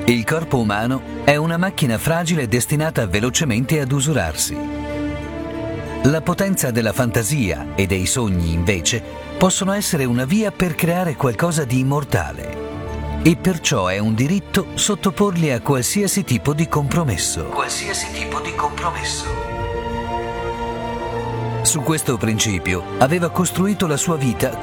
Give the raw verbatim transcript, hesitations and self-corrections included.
Il corpo umano è una macchina fragile destinata velocemente ad usurarsi. La potenza della fantasia e dei sogni, invece, possono essere una via per creare qualcosa di immortale. E perciò è un diritto sottoporli a qualsiasi tipo di compromesso. Qualsiasi tipo di compromesso. Su questo principio aveva costruito la sua vita